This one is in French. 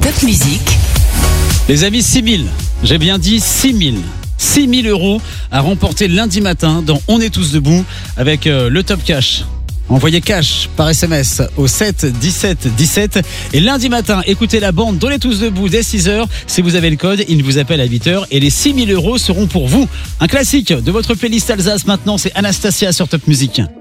Top Musique. Les amis, 6 000, j'ai bien dit 6 000. 6 000 euros à remporter lundi matin dans On est tous debout avec le Top Cash. Envoyez cash par SMS au 7 17 17. Et lundi matin, écoutez la bande d'On est tous debout dès 6h. Si vous avez le code, il vous appelle à 8h et les 6 000 euros seront pour vous. Un classique de votre playlist Alsace maintenant, c'est Anastasia sur Top Musique.